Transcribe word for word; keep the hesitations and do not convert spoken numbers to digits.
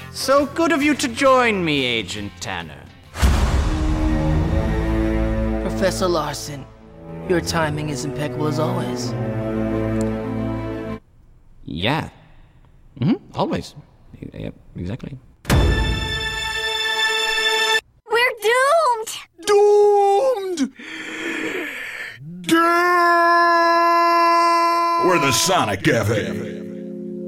So good of you to join me, Agent Tanner. Professor Larson, your timing is impeccable as always. Yeah. Mm-hmm. Always. Yep, exactly. We're doomed! Doomed! Doomed! We're the Sonic Cafe.